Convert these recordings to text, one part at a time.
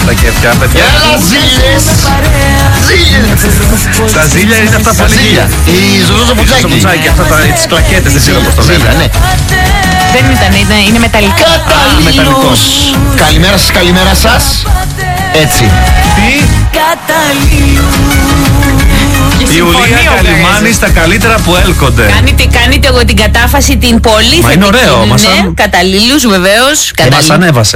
τα κέφια, παιδιά. Έλα, ζήλιες. Τα ζήλια είναι αυτά που ζήλια. Η Ζουζούζο Πουτσάκι. Αυτά τις κλακέτες, δεν ξέρω πώς το λένε. Ναι. Δεν είναι μεταλλικά. Καταλήλους. Καλημέρα σας, καλημέρα σας. Έτσι. Τι? Ιουλία Καλυμάνη στα καλύτερα που έλκονται. Κάνετε εγώ την κατάφαση την πολύ θετική. Μα είναι ωραίο, μας καταλήλους βεβαίως. Μας ανέβασε.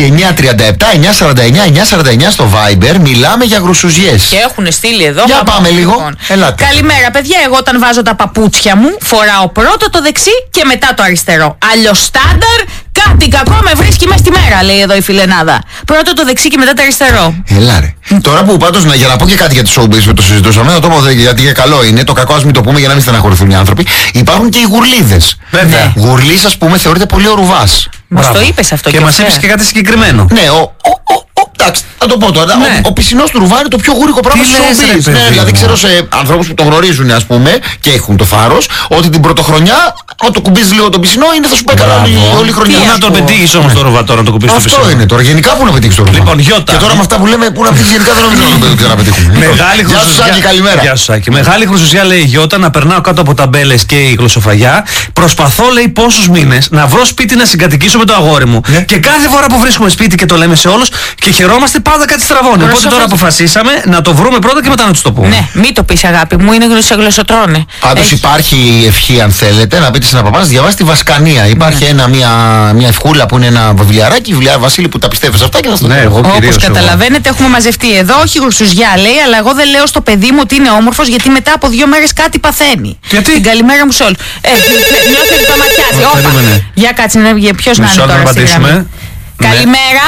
6-9-37-949-949 στο Viber. Μιλάμε για γρουσουζιές. Και έχουν στείλει εδώ. Για πάμε λίγο. Λοιπόν. Ελάτε. Καλημέρα παιδιά, εγώ όταν βάζω τα παπούτσια μου φοράω πρώτα το δεξί και μετά το αριστερό. Αλλιώς στάνταρ, κάτι κακό με βρίσκει μες τη μέρα, λέει εδώ η φιλενάδα. Πρώτα το δεξί και μετά το αριστερό. Έλα ρε. Τώρα που πάντως, για να πω και κάτι για τις showbiz που το συζητούσαμε, να το πω γιατί καλό είναι, το κακό ας μην το πούμε για να μην στεναχωρηθούν οι άνθρωποι. Υπάρχουν και οι γουρλίδες. Βέβαια. Γουρλής, ας πούμε, θεωρείται πολύ ο Ρουβάς. Μας το είπες αυτό και μας είπες και κάτι συγκεκριμένο. Ναι, εντάξει, θα το πω τώρα. Ναι. Ο πισινός του Ρουβά είναι το πιο γούρικο πράγμα στο showbiz. Ναι, δηλαδή ξέρω σε ανθρώπους που το γνωρίζουν, ας πούμε, και έχουν το θάρρος, ότι την πρωτοχρονιά, όταν το κουμπίζεις λίγο το πισινό, είναι θα σου πάει καλά όλη η χρονιά. Πού να τον πετύχεις όμως το Ρουβά τώρα να το κουμπίσεις το πισινό. Αυτό είναι τώρα. Γενικά πού να πετύχεις το Ρουβά. Λοιπόν, Γιώτα. Και τώρα με αυτά που λέμε, πού να πετύχεις γενικά δεν νομίζω να πετύχουμε. Μεγάλη Γεια σου Σάκη, καλημέρα. Γεια σου Σάκη. Μεγάλη χρυσουσιά, λέει η Γιώτα, να περνάω κάτω από ταμπέλες και η γλωσσοφαγιά. Προσπαθώ, λέει, πόσους μήνες να βρω σπίτι να συγκατοικήσω με το αγόρι μου. Και κάθε φορά που βρίσκουμε σπίτι και το λέμε σε όλους και χαιρόμαστε, πάντα κάτι στραβώνει. Οπότε τώρα αποφασίσαμε να το βρούμε πρώτα και μετά να τους το πούμε. Ναι, μην το πεις αγάπη μου, είναι γλωσσοτρώνε. Πάντως υπάρχει ευχή, αν θέλετε, να πείτε σε ένα παπά, διαβάσει τη Βασκανία. Υπάρχει μια ευχούλα που είναι ένα βιβλιαράκι, βιβλιάρα Βασίλη που τα πιστεύεις αυτά και θα στο πω. Όπως καταλαβαίνετε, έχουμε μαζευτεί εδώ, όχι γουρσουζιά λέει, αλλά εγώ δεν λέω στο παιδί μου ότι είναι όμορφος, γιατί μετά από 2 μέρες κάτι παθαίνει. Γιατί? Την καλημέρα μου σε όλους. Νιώθει ότι το ματιάζει. Όπα. Για κάτσε, ποιος να είναι τώρα στη γραμμή. Καλημέρα.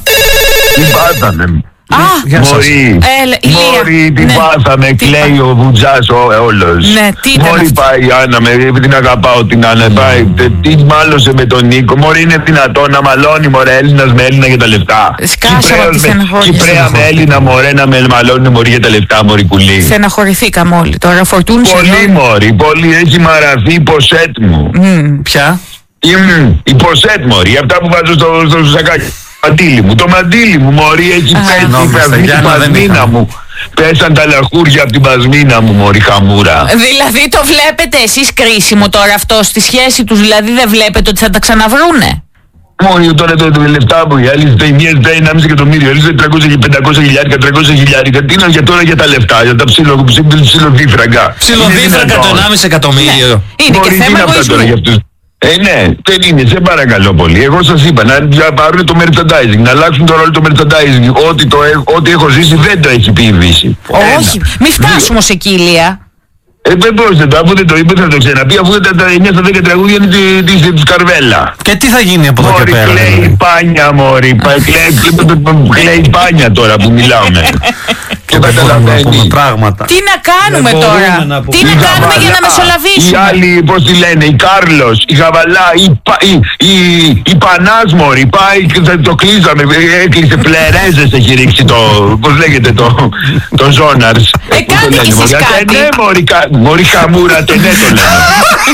Τι πάθαμε. Μωρή, τι πάθαμε, κλαίει ο Βουτζάς όλος. Ναι, τι ήταν Μωρή πάει η Άννα, την αγαπάω την Άννα, τι μάλωσε με τον Νίκο. Μωρή είναι δυνατόν να μαλώνει μωρέ Έλληνας με Έλληνα για τα λεφτά. Κυπρέα με Έλληνα μωρέ να με μαλώνει μωρή για τα λεφτά, μωρή κουλή. Στεναχωρηθήκαμε όλοι τώρα, φορτούν σε πολύ μωρή, πολύ έχει μαραθεί η ποσέτ μου. Ποια? Η ποσέτ μωρή, αυτά που βάζω στο σακάκι. Το μαντίλι μου, μωρή, έχει πέσει την πασμίνα μου. Πέσαν τα λαχούρια από την πασμίνα μου, μωρή χαμούρα. Δηλαδή το βλέπετε εσείς κρίσιμο τώρα αυτό στη σχέση τους, δηλαδή δεν βλέπετε ότι θα τα ξαναβρούνε? Μωρή, τώρα το λεφτά μου, οι άλλοι η μία ζητάει 1,5 εκατομμύριο, οι άλλοι ζητάει 500 χιλιάρικα, 300 χιλιάρικα. Τι είναι για τώρα για τα λεφτά, για τα ψιλοδίφραγκα. Ψιλοδίφραγκα το 1,5 εκατομμύριο. Είναι και θέμα εγωισμού. Ναι, δεν είναι, σε παρακαλώ πολύ. Εγώ σας είπα να πάρουν το merchandising, να αλλάξουν το ρόλο το merchandising. Ό,τι έχω ζήσει δεν το έχει πει η Δύση. Όχι, μη φτάσουμε ως εκεί, Ηλία. Πώς αφού δεν το είπε θα το ξαναπεί, αφού τα 9 στα 10 τραγούδια είναι της Καρβέλα. Και τι θα γίνει από εδώ και πέρα? Κλαίει πάνια μωρή, κλαίει πάνια τώρα που μιλάμε. Και καταλαβαίνει. Τι να κάνουμε τώρα, τι να κάνουμε για να μεσολαβήσουμε? Οι άλλοι, πώς τη λένε, η Κάρλος, η Γαβαλά, η Πανάς μωρή, πάει, το κλείσαμε, έκλεισε πλερέζες, έχει ρίξει το, πώς λέγεται το Ζόναρς. Κάντε κι εσείς κάτι. Ναι μωρή χαμούρα, ναι το λέμε.